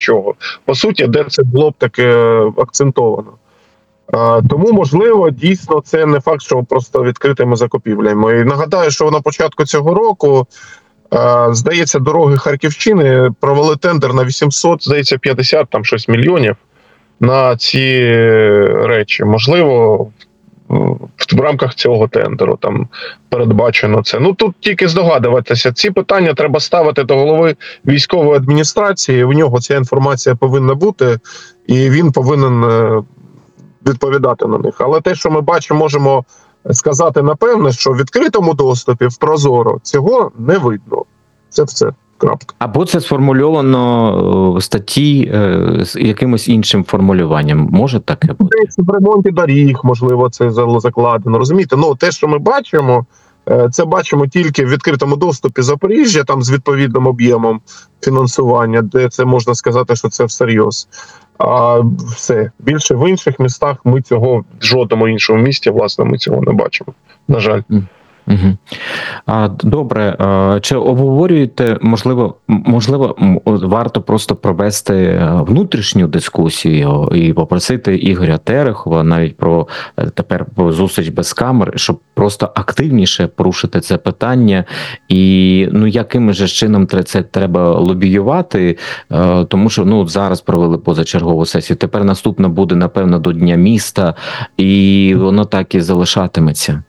чого. По суті, де це було б таке акцентовано. Тому, можливо, дійсно, це не факт, що просто відкритими закупівлями. І нагадаю, що на початку цього року, здається, дороги Харківщини провели тендер на 800, здається, 50 там щось мільйонів на ці речі. Можливо, в рамках цього тендеру там передбачено це. Ну, тут тільки здогадуватися. Ці питання треба ставити до голови військової адміністрації. У нього ця інформація повинна бути, і він повинен відповідати на них. Але те, що ми бачимо, можемо сказати напевне, що в відкритому доступі, в Прозоро, цього не видно. Це все. Крапка. Або це сформульовано в статті з якимось іншим формулюванням. Може таке бути? В ремонті доріг, можливо, це закладено. Розумієте? Ну, те, що ми бачимо, це бачимо тільки в відкритому доступі Запоріжжя, там з відповідним об'ємом фінансування, де це можна сказати, що це всерйоз. А все. Більше в інших містах ми цього, в жодному іншому місті, власне, ми цього не бачимо. На жаль. Угу. Добре, чи обговорюєте, можливо, варто просто провести внутрішню дискусію і попросити Ігоря Терехова навіть про тепер зустріч без камер, щоб просто активніше порушити це питання, і ну яким же чином це треба лобіювати, тому що зараз провели позачергову сесію, тепер наступна буде, напевно, до Дня міста, і воно так і залишатиметься.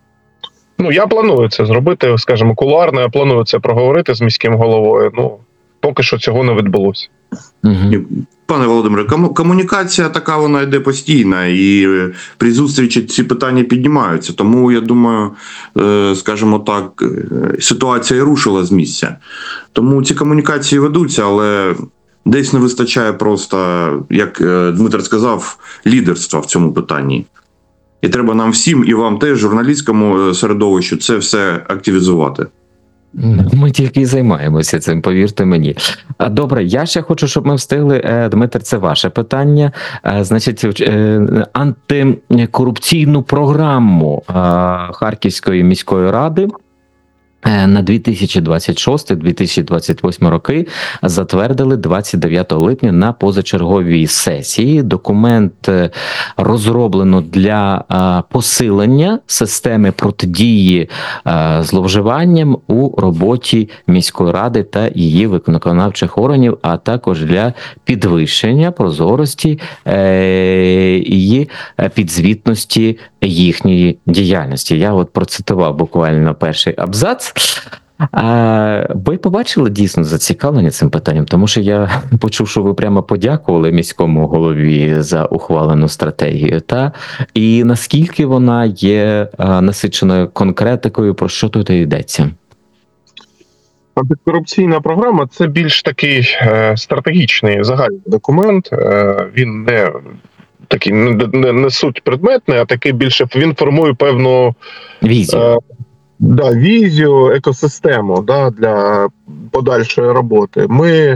Я планую це зробити, скажімо, кулуарно, я планую це проговорити з міським головою. Поки що цього не відбулося. Пане Володимире, комунікація така, вона йде постійно, і при зустрічі ці питання піднімаються. Тому, я думаю, скажімо так, ситуація і рушила з місця. Тому ці комунікації ведуться, але десь не вистачає просто, як Дмитро сказав, лідерства в цьому питанні. І треба нам всім, і вам теж, журналістському середовищу, це все активізувати. Ми тільки і займаємося цим, повірте мені. Добре, я ще хочу, щоб ми встигли, Дмитр, це ваше питання. Значить, антикорупційну програму Харківської міської ради на 2026-2028 роки затвердили 29 липня на позачерговій сесії. Документ розроблено для посилення системи протидії зловживанням у роботі міської ради та її виконавчих органів, а також для підвищення прозорості і підзвітності їхньої діяльності. Я процитував буквально перший абзац. Ви побачили дійсно зацікавлення цим питанням? Тому що я почув, що ви прямо подякували міському голові за ухвалену стратегію. І наскільки вона є насиченою конкретикою, про що тут йдеться? Антикорупційна програма – це більш такий стратегічний загальний документ. Він не такий не суть предметний, а такий більше він формує певну візію. Візію, екосистему для подальшої роботи.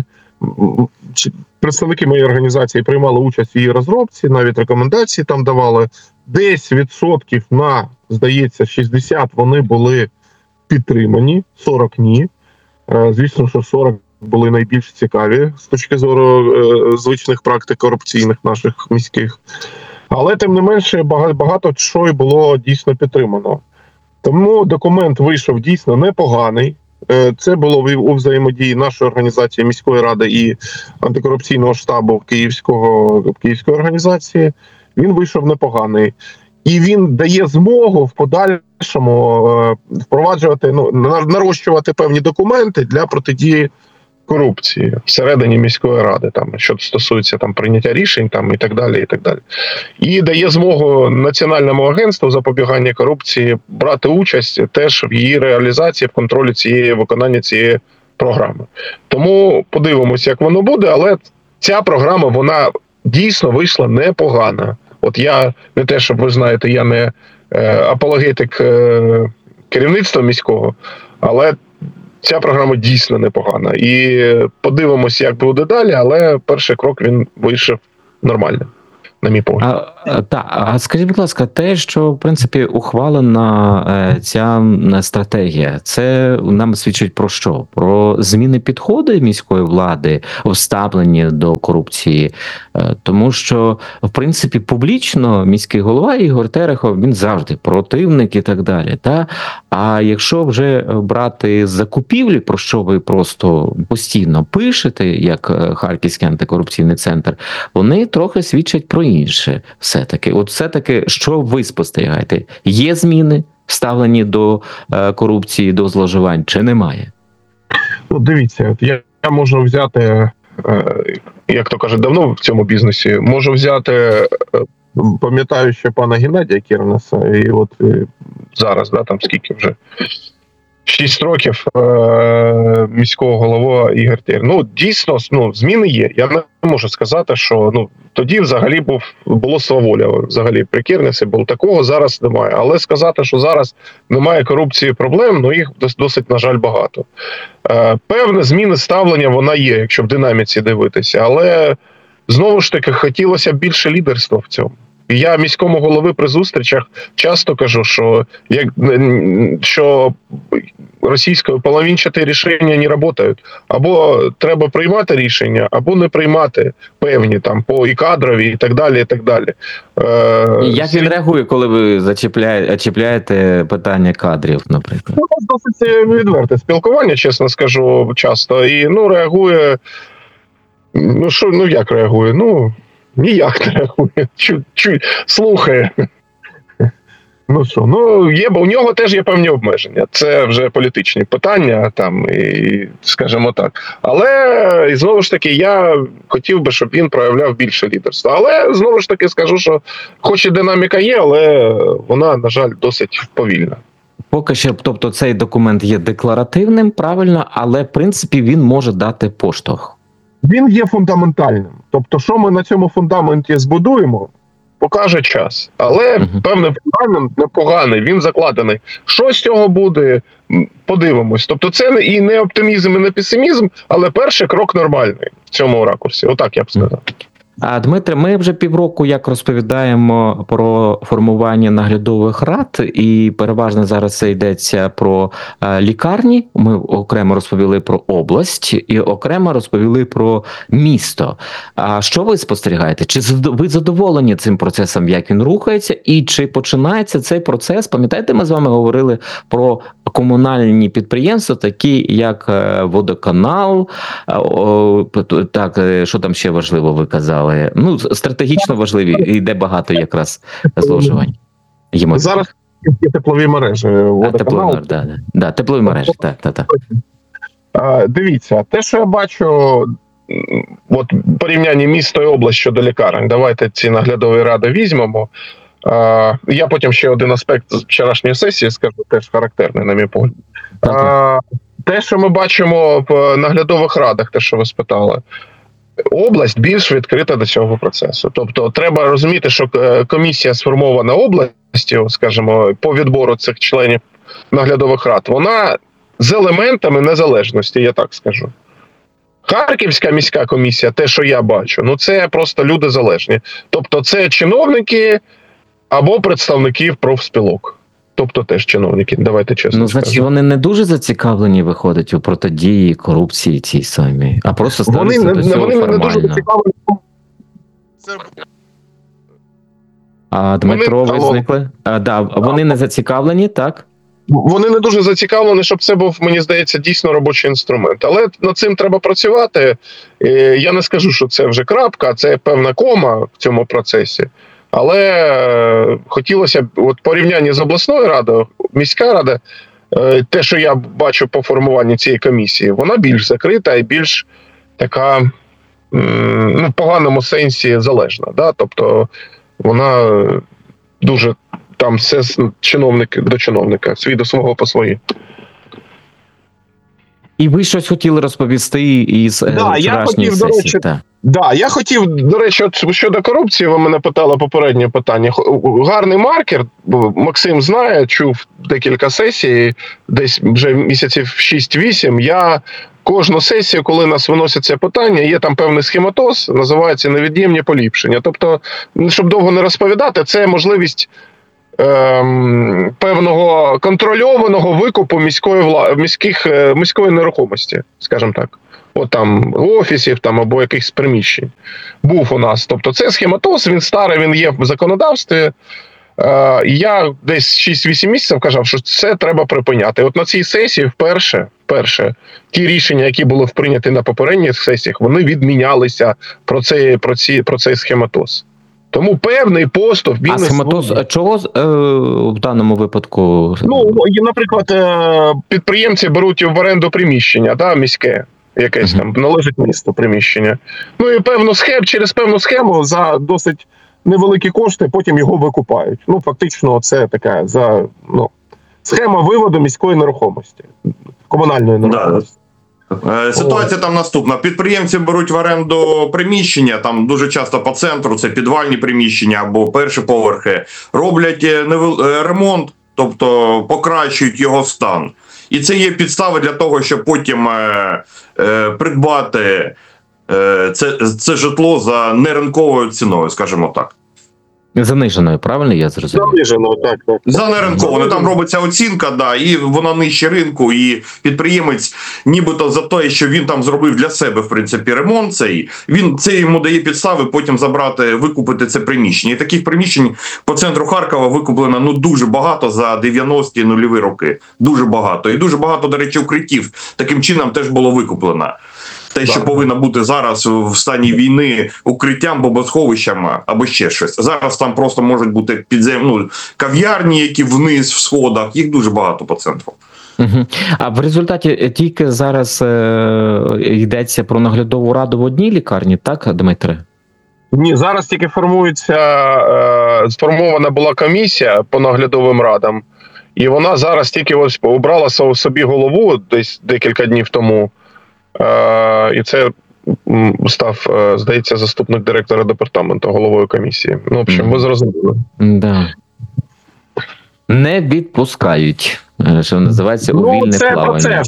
Представники моєї організації приймали участь в її розробці, навіть рекомендації там давали. Десь відсотків здається, 60 вони були підтримані, 40 ні. Звісно, що 40 були найбільш цікаві з точки зору звичних практик корупційних наших міських. Але, тим не менше, багато чого було дійсно підтримано. Тому документ вийшов дійсно непоганий. Це було у взаємодії нашої організації, міської ради і антикорупційного штабу Київської організації. Він вийшов непоганий. І він дає змогу в подальшому впроваджувати, нарощувати певні документи для протидії корупції всередині міської ради, що стосується прийняття рішень і так далі, і так далі. І дає змогу Національному агентству запобігання корупції брати участь теж в її реалізації, в контролі виконання цієї програми. Тому подивимося, як воно буде, але ця програма, вона дійсно вийшла непогана. Я, не те, щоб ви знаєте, я не апологетик керівництва міського, але ця програма дійсно непогана. І подивимося, як буде далі, але перший крок він вийшов нормально. на мій погляд. А скажіть, будь ласка, те, що в принципі ухвалена ця стратегія, це нам свідчить про що? Про зміни підходу міської влади в ставленні до корупції, тому що в принципі публічно міський голова Ігор Терехов, він завжди противник і так далі. Та а якщо вже брати закупівлі, про що ви просто постійно пишете, як Харківський антикорупційний центр, вони трохи свідчать про інше. Все-таки, все-таки, що ви спостерігаєте? Є зміни вставлені до корупції, до зловживань, чи немає? Ну, дивіться, я можу взяти, як то кажуть, давно в цьому бізнесі, можу взяти, пам'ятаю ще пана Геннадія Кірнеса, і от зараз, да, там скільки вже, 6 років міського голова Ігор Терехов. Ну, дійсно, зміни є. Я не можу сказати, що тоді взагалі було сваволя. Взагалі при Кірнесі було такого, зараз немає. Але сказати, що зараз немає корупції проблем, їх досить, на жаль, багато. Певне зміни ставлення вона є, якщо в динаміці дивитися. Але, знову ж таки, хотілося б більше лідерства в цьому. І я міському голови при зустрічах часто кажу, що російською половинчаті рішення не працюють. Або треба приймати рішення, або не приймати певні там по і кадрові, і так далі, і так далі. Як він реагує, коли ви чіпляєте питання кадрів, наприклад? Досить відверте спілкування, чесно скажу, часто. І реагує. Як реагує? Ніяк не реагує. Слухає. Є, бо у нього теж є певні обмеження. Це вже політичні питання, і, скажімо так. Але, знову ж таки, я хотів би, щоб він проявляв більше лідерства. Але, знову ж таки, скажу, що хоч і динаміка є, але вона, на жаль, досить повільна. Поки що, тобто цей документ є декларативним, правильно, але, в принципі, він може дати поштовх. Він є фундаментальним. Тобто, що ми на цьому фундаменті збудуємо, покаже час. Але певний фундамент непоганий, він закладений. Що з цього буде, подивимось. Тобто це і не оптимізм, і не песимізм, але перший крок нормальний в цьому ракурсі. Отак я б сказав. А, Дмитре, ми вже півроку як розповідаємо про формування наглядових рад, і переважно зараз це йдеться про лікарні. Ми окремо розповіли про область і окремо розповіли про місто. А що ви спостерігаєте? Чи ви задоволені цим процесом, як він рухається, і чи починається цей процес? Пам'ятаєте, ми з вами говорили про комунальні підприємства, такі як водоканал, так, що там ще важливо ви казали? Стратегічно важливі, йде багато якраз зловживань. Зараз є теплові мережі. Водоканал. Теплові мережі, так. Дивіться, те, що я бачу, порівняння міста і область щодо лікарень, давайте ці наглядові ради візьмемо. Я потім ще один аспект з вчорашньої сесії скажу, теж характерний, на мій погляд. Те, що ми бачимо в наглядових радах, те, що ви спитали, область більш відкрита до цього процесу. Тобто треба розуміти, що комісія сформована областю, скажімо, по відбору цих членів наглядових рад, вона з елементами незалежності, я так скажу. Харківська міська комісія, те, що я бачу, це просто люди залежні. Тобто це чиновники або представників профспілок. Тобто теж чиновники, давайте чесно значить, скажу. вони не дуже зацікавлені виходять у протидії корупції цій самій, а просто ставляться до цього формально. Не дуже зацікавлені. Дмитро, ви зникли? Вони не зацікавлені, так? Вони не дуже зацікавлені, щоб це був, мені здається, дійсно робочий інструмент. Але над цим треба працювати. Я не скажу, що це вже крапка, це певна кома в цьому процесі. Але хотілося б, порівняння з обласною радою, міська рада, те, що я бачу по формуванню цієї комісії, вона більш закрита і більш така, в поганому сенсі, залежна. Да? Тобто вона дуже там все чиновник до чиновника, свій до свого по свої. І ви щось хотіли розповісти із вчорашньої сесії? Я хотів, до речі, щодо корупції, ви мене питали попереднє питання. Гарний маркер, Максим знає, чув декілька сесій, десь вже місяців 6-8, я кожну сесію, коли нас виносять це питання, є там певний схематоз, називається невід'ємні поліпшення. Тобто, щоб довго не розповідати, це можливість певного контрольованого викупу міської нерухомості, скажімо так. От там офісів там, або якихось приміщень. Був у нас. Тобто це схематоз, він старий, він є в законодавстві. Я десь 6-8 місяців казав, що це треба припиняти. От на цій сесії вперше ті рішення, які були прийняті на попередніх сесіях, вони відмінялися про цей схематоз. Тому певний поступ він... А схематоз чого в даному випадку? Ну, наприклад, підприємці беруть в оренду приміщення, да, міське, якесь там, належить місту приміщення. Ну і через певну схему за досить невеликі кошти потім його викупають. Ну, фактично, це така схема виводу міської нерухомості, комунальної нерухомості. Ситуація там наступна. Підприємці беруть в оренду приміщення, там дуже часто по центру, це підвальні приміщення або перші поверхи, роблять ремонт, тобто покращують його стан. І це є підстави для того, щоб потім придбати це житло за неринковою ціною, скажімо так. Заниженою, правильно я зрозумів? Занижено, так. За неринковою. Там робиться оцінка, да, і вона нижче ринку, і підприємець нібито за те, що він там зробив для себе, в принципі, ремонт це йому дає підстави потім викупити це приміщення. І таких приміщень по центру Харкова викуплено дуже багато за 90-ті нульові роки. Дуже багато. І дуже багато, до речі, укриттів таким чином теж було викуплено. Те, що повинно бути зараз в стані війни укриттям, бомбосховищем або ще щось. Зараз там просто можуть бути кав'ярні, які вниз в сходах, їх дуже багато по центру. Угу. А в результаті тільки зараз йдеться про наглядову раду в одній лікарні, так, Дмитре? Ні, зараз тільки сформована була комісія по наглядовим радам, і вона зараз тільки ось обрала собі голову десь декілька днів тому. І це став, здається, заступник директора департаменту, головою комісії. Ну, в общем, ви зрозуміли. Да. Не відпускають, що називається, у вільне це плавання.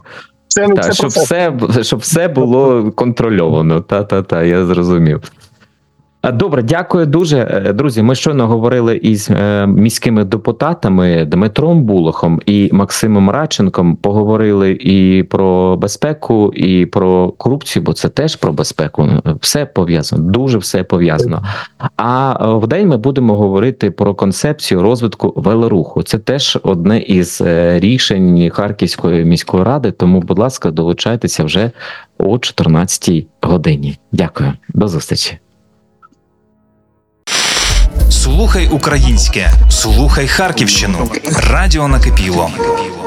Щоб все було контрольовано. Та, я зрозумів. Добре, дякую дуже. Друзі, ми щойно говорили із міськими депутатами Дмитром Булохом і Максимом Радченком. Поговорили і про безпеку, і про корупцію, бо це теж про безпеку. Все пов'язано, дуже все пов'язано. А вдень ми будемо говорити про концепцію розвитку велоруху. Це теж одне із рішень Харківської міської ради, тому, будь ласка, долучайтеся вже о 14-й годині. Дякую, до зустрічі. Слухай українське, слухай Харківщину. Радіо Накипіло.